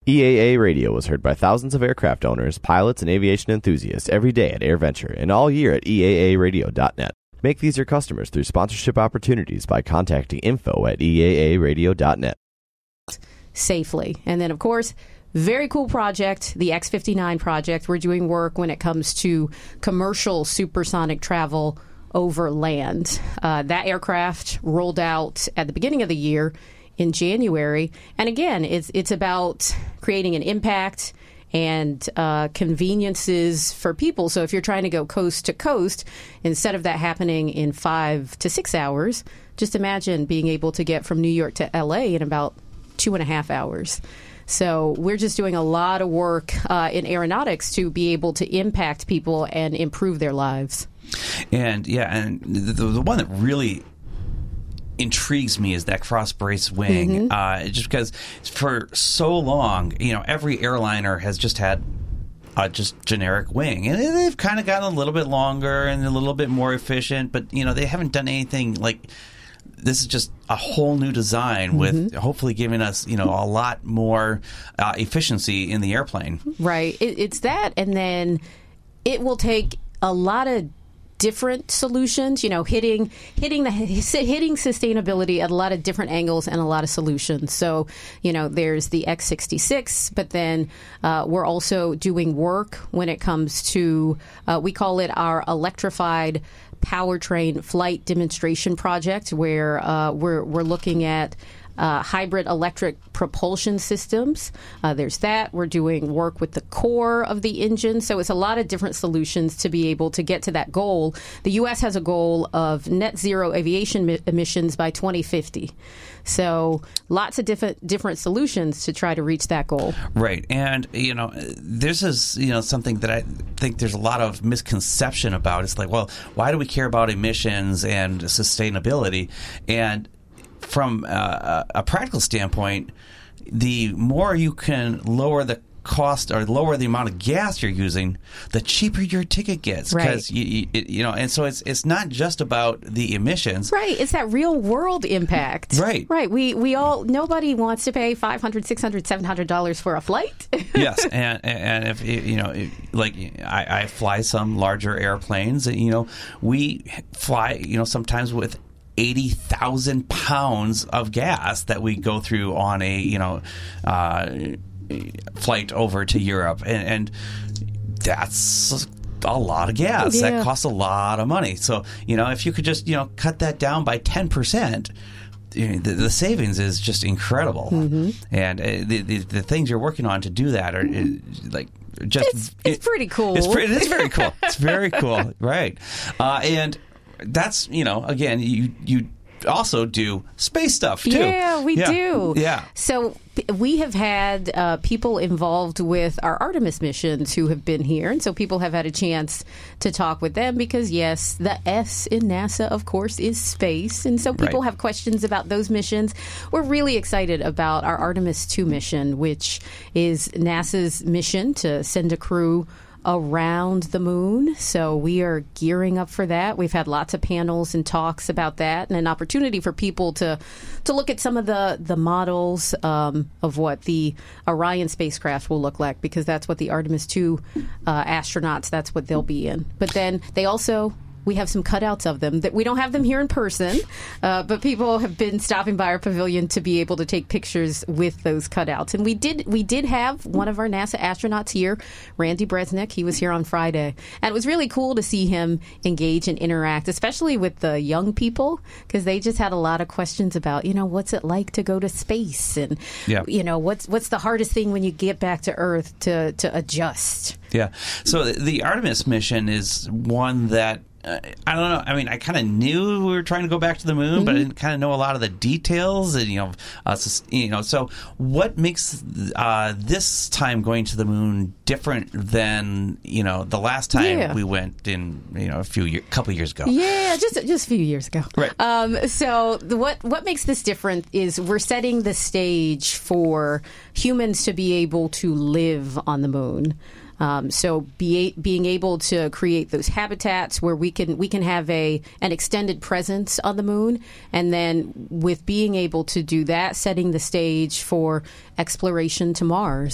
EAA Radio was heard by thousands of aircraft owners, pilots, and aviation enthusiasts every day at AirVenture and all year at EAAradio.net. Make these your customers through sponsorship opportunities by contacting info@EAAradio.net. Safely. And then, of course, very cool project, the X-59 project. We're doing work when it comes to commercial supersonic travel over land. That aircraft rolled out at the beginning of the year in January. And again, it's about creating an impact and conveniences for people. So if you're trying to go coast to coast, instead of that happening in 5 to 6 hours, just imagine being able to get from New York to LA in about 2.5 hours. So we're just doing a lot of work in aeronautics to be able to impact people and improve their lives. And the one that really intrigues me is that cross brace wing, just because for so long, every airliner has just had just generic wing, and they've kind of gotten a little bit longer and a little bit more efficient, but they haven't done anything like this. Is just a whole new design with hopefully giving us a lot more efficiency in the airplane. Right, it's that, and then it will take a lot of different solutions, hitting sustainability at a lot of different angles and a lot of solutions. So, there's the X-66, but then we're also doing work when it comes to, we call it our electrified powertrain flight demonstration project, where we're looking at hybrid electric propulsion systems. There's that. We're doing work with the core of the engine. So it's a lot of different solutions to be able to get to that goal. The U.S. has a goal of net zero aviation emissions by 2050. So lots of different solutions to try to reach that goal. Right. And, this is, something that I think there's a lot of misconception about. It's like, well, why do we care about emissions and sustainability? And from a practical standpoint, the more you can lower the cost or lower the amount of gas you're using, the cheaper your ticket gets. Because and so it's not just about the emissions. Right. It's that real world impact. Right. Right. We all, nobody wants to pay $500, $600, $700 for a flight. Yes, and if I fly some larger airplanes. We fly sometimes with 80,000 pounds of gas that we go through on a flight over to Europe, and that's a lot of gas. Yeah. That costs a lot of money. So if you could just cut that down by 10%. The savings is just incredible, and the things you're working on to do that are just it's pretty cool. It is very cool. It's very cool, right? And that's again, you also do space stuff too. Yeah, we do. Yeah. So we have had people involved with our Artemis missions who have been here, and so people have had a chance to talk with them because, yes, the S in NASA, of course, is space, and so people have questions about those missions. We're really excited about our Artemis 2 mission, which is NASA's mission to send a crew around the moon. So we are gearing up for that. We've had lots of panels and talks about that, and an opportunity for people to look at some of the models of what the Orion spacecraft will look like, because that's what the Artemis 2 astronauts, that's what they'll be in. But then they also, we have some cutouts of them that we don't have them here in person, but people have been stopping by our pavilion to be able to take pictures with those cutouts. And we did have one of our NASA astronauts here, Randy Bresnik. He was here on Friday, and it was really cool to see him engage and interact, especially with the young people, because they just had a lot of questions about, what's it like to go to space, and what's the hardest thing when you get back to Earth to adjust. Yeah. So the Artemis mission is one that I don't know. I mean, I kind of knew we were trying to go back to the moon, but I didn't kind of know a lot of the details. And so what makes this time going to the moon different than the last time we went in a couple years ago? Yeah, just a few years ago. Right. So what makes this different is we're setting the stage for humans to be able to live on the moon. So being able to create those habitats where we can have an extended presence on the moon, and then with being able to do that, setting the stage for exploration to Mars.